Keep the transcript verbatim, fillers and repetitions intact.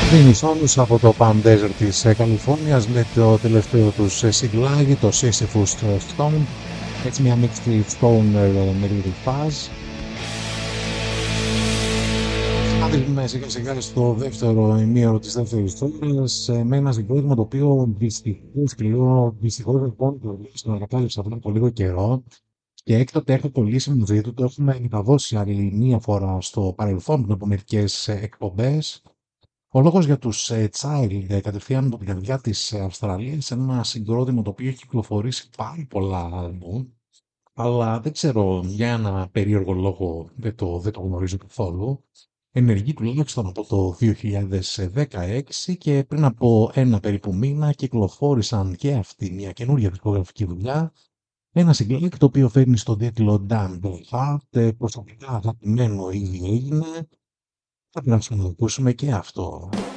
Μινισόνους από το Palm Desert της ε, Καλιφόρνιας με το τελευταίο τους ε, συγκλάγι, το Sisyphus Stone, έτσι μια mixed stoner ε, με λίγο fuzz. Συνάδελφοι σιγά σιγά στο δεύτερο ημίωρο της δεύτερης ώρας ε, με ένα συγκρότημα το οποίο δυστυχώς κλειώ, δυστυχώς λοιπόν το ανακάλυψα πριν από λίγο καιρό και έκτοτε έχω κολλήσει μαζί του, το έχουμε μεταδώσει άλλη μία φορά στο παρελθόν πριν από μερικές ε, εκπομπές. Ο λόγος για τους ε, Child ε, κατευθείαν από την καρδιά της ε, Αυστραλίας, ένα συγκρότημα το οποίο έχει κυκλοφορήσει πάρα πολλά άλμπουμ, αλλά δεν ξέρω για ένα περίεργο λόγο δεν το, δεν το γνωρίζω καθόλου. Ενεργεί τουλάχιστον από το δύο χιλιάδες δεκαέξι και πριν από ένα περίπου μήνα κυκλοφόρησαν και αυτή μια καινούρια δισκογραφική δουλειά. Ένα συγκλάκι το οποίο φέρνει στον τίτλο Damn the Heart, ε, προσωπικά αγαπημένο ήδη έγινε. Θα πρέπει να ακούσουμε και αυτό.